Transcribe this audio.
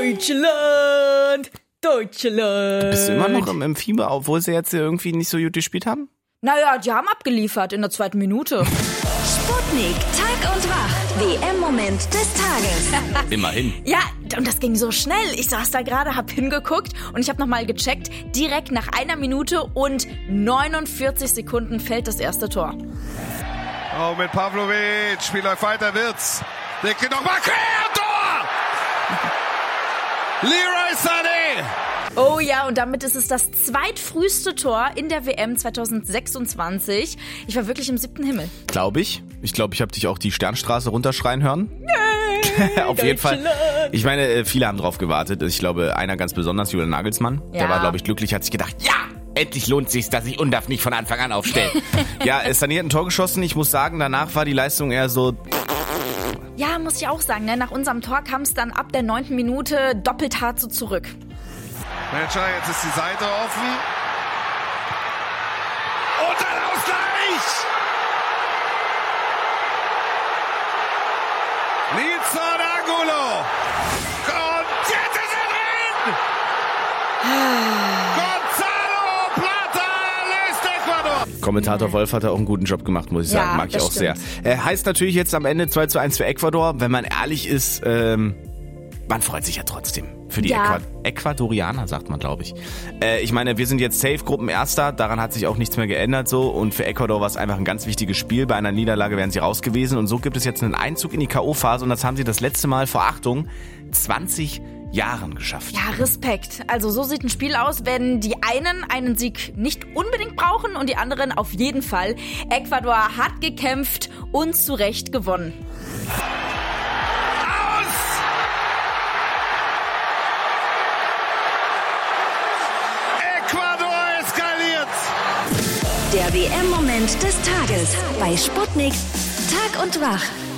Deutschland! Deutschland! Bist du immer noch im Fieber, obwohl sie jetzt irgendwie nicht so gut gespielt haben? Naja, die haben abgeliefert in der 2. Minute. Sputnik, Tag und Wach. WM-Moment des Tages. Immerhin. Ja, und das ging so schnell. Ich saß da gerade, hab hingeguckt und ich habe nochmal gecheckt. Direkt nach 1 Minute und 49 Sekunden fällt das erste Tor. Oh, mit Pavlovic. Spiel läuft weiter, Wirtz. Der geht nochmal quer, Tor! Leroy Sané! Oh ja, und damit ist es das zweitfrüheste Tor in der WM 2026. Ich war wirklich im 7. Himmel. Glaube ich. Ich glaube, ich habe dich auch die Sternstraße runterschreien hören. Auf jeden Fall. Ich meine, viele haben drauf gewartet. Ich glaube, einer ganz besonders, Julian Nagelsmann. Ja. Der war, glaube ich, glücklich, hat sich gedacht, ja, endlich lohnt sich's, dass ich Undav nicht von Anfang an aufstelle. Ja, Sané hat ein Tor geschossen. Ich muss sagen, danach war die Leistung eher so... Ja, muss ich auch sagen, ne? Nach unserem Tor kam es dann ab der 9. Minute doppelt hart so zurück. Manager, jetzt ist die Seite offen. Und ein Ausgleich! Nilsson Angulo! Und jetzt ist er drin! Gonzalo Plata lässt Ecuador! Kommentator Wolf hat da auch einen guten Job gemacht, muss ich sagen. Ja, Mag ich das auch stimmt. sehr. Heißt natürlich jetzt am Ende 2:1 für Ecuador. Wenn man ehrlich ist, man freut sich ja trotzdem. Für die Ja. Ecuadorianer, sagt man, glaube ich. Ich meine, wir sind jetzt safe Gruppenerster. Daran hat sich auch nichts mehr geändert so. Und für Ecuador war es einfach ein ganz wichtiges Spiel. Bei einer Niederlage wären sie raus gewesen. Und so gibt es jetzt einen Einzug in die K.O.-Phase. Und das haben sie das letzte Mal vor, Achtung, 20 Jahren geschafft. Ja, Respekt. Also so sieht ein Spiel aus, wenn die einen Sieg nicht unbedingt brauchen und die anderen auf jeden Fall. Ecuador hat gekämpft und zu Recht gewonnen. Ecuador eskaliert! Der WM-Moment des Tages bei Sputnik, Tag und Wach.